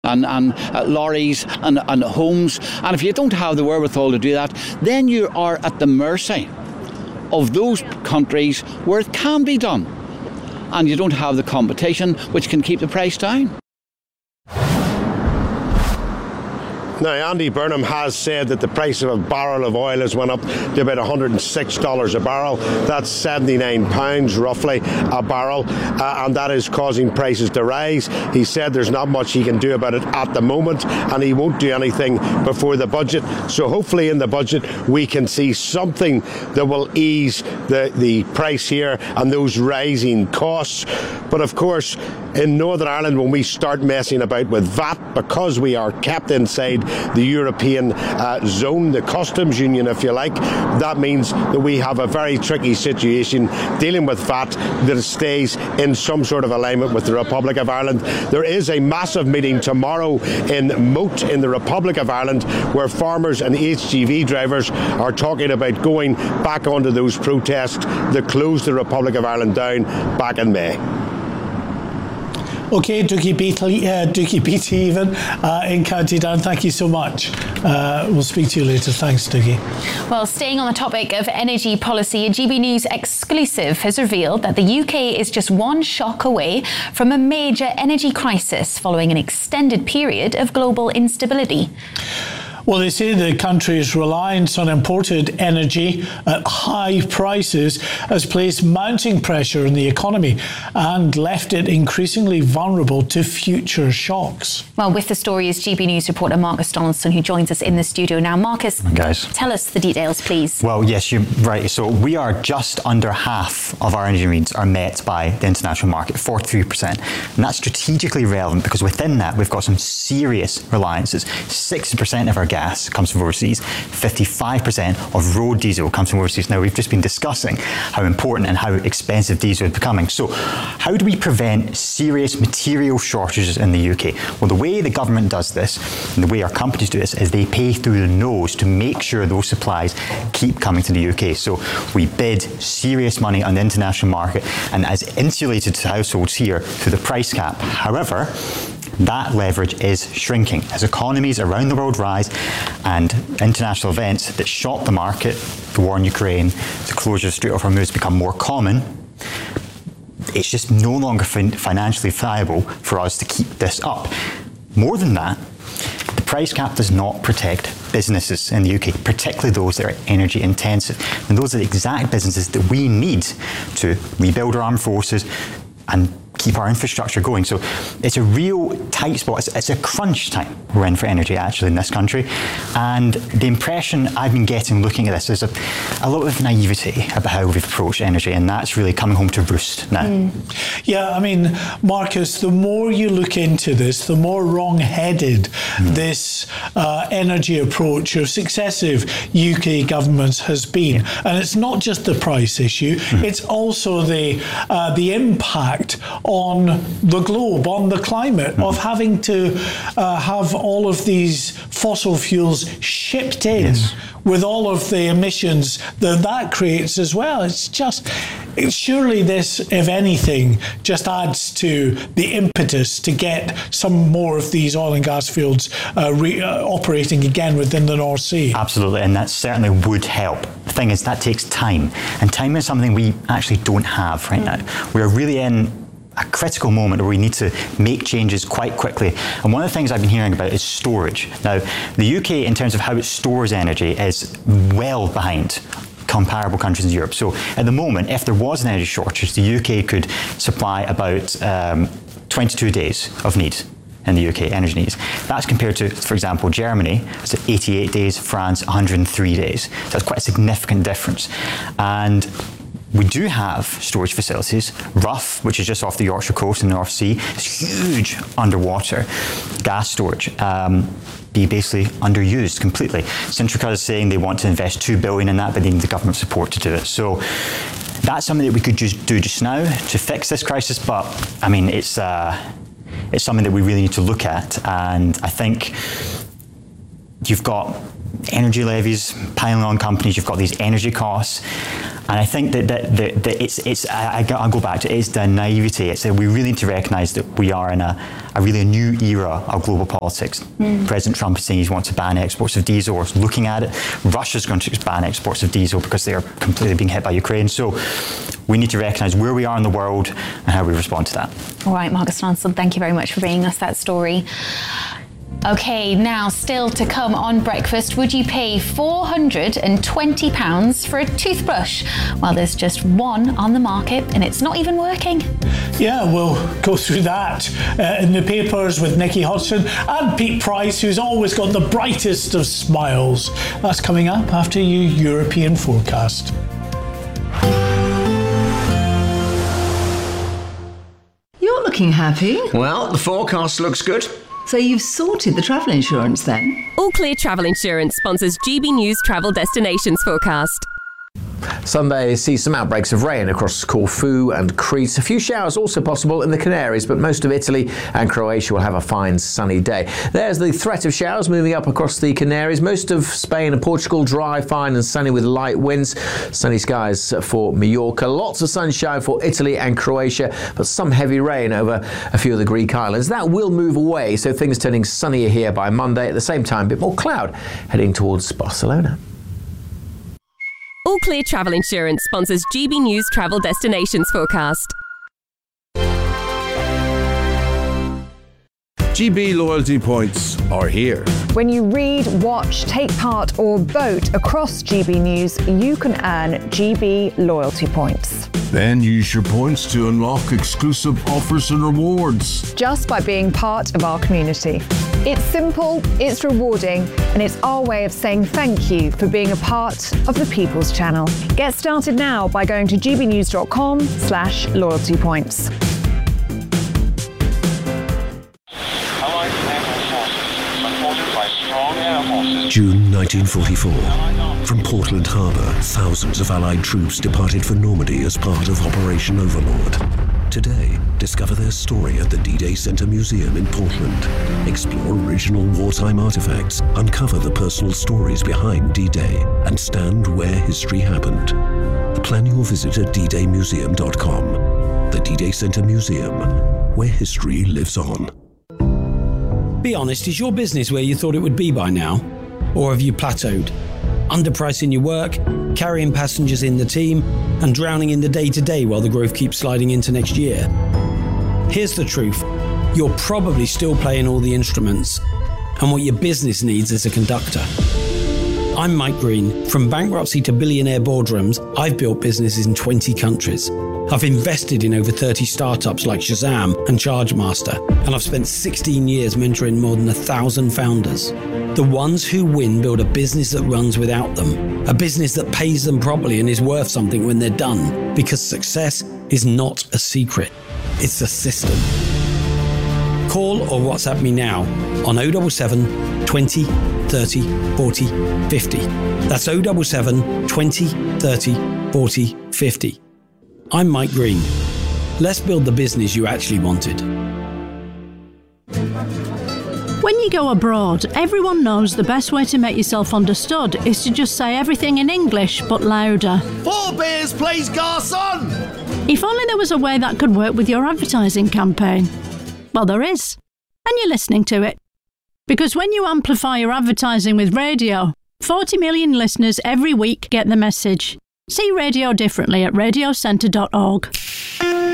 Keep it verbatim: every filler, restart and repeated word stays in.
and, and uh, lorries and, and homes. And if you don't have the wherewithal to do that, then you are at the mercy of those countries where it can be done. And you don't have the competition which can keep the price down. Now, Andy Burnham has said that the price of a barrel of oil has went up to about one hundred six dollars a barrel. That's seventy-nine pounds roughly a barrel, uh, and that is causing prices to rise. He said there's not much he can do about it at the moment, and he won't do anything before the budget. So hopefully in the budget we can see something that will ease the, the price here and those rising costs. But of course, in Northern Ireland, when we start messing about with V A T, because we are kept inside the European uh, zone, the customs union, if you like, that means that we have a very tricky situation dealing with V A T that stays in some sort of alignment with the Republic of Ireland. There is a massive meeting tomorrow in Moat in the Republic of Ireland where farmers and H G V drivers are talking about going back onto those protests that closed the Republic of Ireland down back in May. OK, Dougie Beattie, uh, Dougie Beattie even, uh, in County Down, thank you so much. Uh, we'll speak to you later. Thanks, Dougie. Well, staying on the topic of energy policy, a G B News exclusive has revealed that the U K is just one shock away from a major energy crisis following an extended period of global instability. Well, they say the country's reliance on imported energy at high prices has placed mounting pressure on the economy and left it increasingly vulnerable to future shocks. Well, with the story is G B News reporter Marcus Donaldson, who joins us in the studio now. Marcus, guys, tell us the details, please. Well, yes, you're right. So we are just under half of our energy needs are met by the international market, forty-three percent. And that's strategically relevant because within that, we've got some serious reliances. sixty percent of our gas comes from overseas, fifty-five percent of road diesel comes from overseas. Now, we've just been discussing how important and how expensive diesel is becoming. So how do we prevent serious material shortages in the U K? Well, the way the government does this and the way our companies do this is they pay through the nose to make sure those supplies keep coming to the U K. So we bid serious money on the international market and as insulated to households here through the price cap. However, that leverage is shrinking as economies around the world rise and international events that shock the market, the war in Ukraine, the closure of Strait of Hormuz become more common. It's just no longer fin- financially viable for us to keep this up. More than that, the price cap does not protect businesses in the U K, particularly those that are energy intensive. And those are the exact businesses that we need to rebuild our armed forces and keep our infrastructure going. So it's a real tight spot. It's, it's a crunch time we're in for energy actually in this country. And the impression I've been getting looking at this is a, a lot of naivety about how we've approached energy, and that's really coming home to roost now. Mm. Yeah, I mean, Marcus, the more you look into this, the more wrong-headed mm. this uh, energy approach of successive U K governments has been. Yeah. And it's not just the price issue, mm. it's also the uh, the impact on the globe, on the climate, mm. of having to uh, have all of these fossil fuels shipped in yes. with all of the emissions that that creates as well. It's just, it's surely this, if anything, just adds to the impetus to get some more of these oil and gas fields uh, re- uh, operating again within the North Sea. Absolutely, and that certainly would help. The thing is, that takes time, and time is something we actually don't have right mm. now. We're really in a critical moment where we need to make changes quite quickly. And one of the things I've been hearing about is storage. Now, the U K, in terms of how it stores energy, is well behind comparable countries in Europe. So at the moment, if there was an energy shortage, the U K could supply about um, twenty-two days of need in the U K, energy needs. That's compared to, for example, Germany, it's eighty-eight days, France, one hundred three days. So that's quite a significant difference. And we do have storage facilities. Rough, which is just off the Yorkshire coast in the North Sea, is huge underwater gas storage. Um, be basically underused completely. Centrica is saying they want to invest two billion dollars in that, but they need the government support to do it. So that's something that we could just do just now to fix this crisis. But I mean, it's uh, it's something that we really need to look at. And I think you've got energy levies piling on companies. You've got these energy costs. And I think that, that, that, that it's, it's I, I go back to it, it's the naivety. It's that we really need to recognise that we are in a, a really a new era of global politics. Mm. President Trump is saying he wants to ban exports of diesel, or is looking at it. Russia's going to ban exports of diesel because they are completely being hit by Ukraine. So we need to recognise where we are in the world and how we respond to that. All right, Marcus Lancelot, thank you very much for bringing us that story. OK, now still to come on Breakfast, would you pay four hundred twenty pounds for a toothbrush? Well, there's just one on the market and it's not even working. Yeah, we'll go through that uh, in the papers with Nikki Hodgson and Pete Price, who's always got the brightest of smiles. That's coming up after your European forecast. You're looking happy. Well, the forecast looks good. So you've sorted the travel insurance then? All Clear Travel Insurance sponsors G B News Travel Destinations Forecast. Sunday sees some outbreaks of rain across Corfu and Crete. A few showers also possible in the Canaries, but most of Italy and Croatia will have a fine sunny day. There's the threat of showers moving up across the Canaries. Most of Spain and Portugal dry, fine and sunny with light winds. Sunny skies for Mallorca. Lots of sunshine for Italy and Croatia, but some heavy rain over a few of the Greek islands. That will move away, so things turning sunnier here by Monday. At the same time, a bit more cloud heading towards Barcelona. All Clear Travel Insurance sponsors G B News Travel Destinations Forecast. G B loyalty points are here. When you read, watch, take part or vote across G B News, you can earn G B loyalty points. Then use your points to unlock exclusive offers and rewards. Just by being part of our community. It's simple, it's rewarding, and it's our way of saying thank you for being a part of the People's Channel. Get started now by going to gbnews.com slash loyalty points. June nineteen forty-four. From Portland Harbour, thousands of Allied troops departed for Normandy as part of Operation Overlord. Today, discover their story at the D-Day Center Museum in Portland. Explore original wartime artifacts, uncover the personal stories behind D-Day, and stand where history happened. Plan your visit at d day museum dot com. The D-Day Center Museum, where history lives on. Be honest, is your business where you thought it would be by now? Or have you plateaued? Underpricing your work, carrying passengers in the team, and drowning in the day-to-day while the growth keeps sliding into next year? Here's the truth. You're probably still playing all the instruments, and what your business needs is a conductor. I'm Mike Green. From bankruptcy to billionaire boardrooms, I've built businesses in twenty countries. I've invested in over thirty startups like Shazam and Chargemaster, and I've spent sixteen years mentoring more than a thousand founders. The ones who win build a business that runs without them, a business that pays them properly and is worth something when they're done, because success is not a secret, it's a system. Call or WhatsApp me now on oh seven seven, twenty, thirty, forty, fifty. That's oh seven seven, twenty, thirty, forty, fifty. I'm Mike Green. Let's build the business you actually wanted. When you go abroad, everyone knows the best way to make yourself understood is to just say everything in English, but louder. Four beers, please, garçon! If only there was a way that could work with your advertising campaign. Well, there is. And you're listening to it. Because when you amplify your advertising with radio, forty million listeners every week get the message. See radio differently at radio centre dot org.